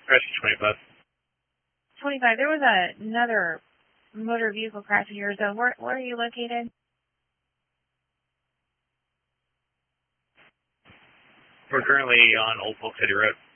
Rescue 25. 25. There was another motor vehicle crash in your zone. Where are you located? We're currently on Old Polk City Road.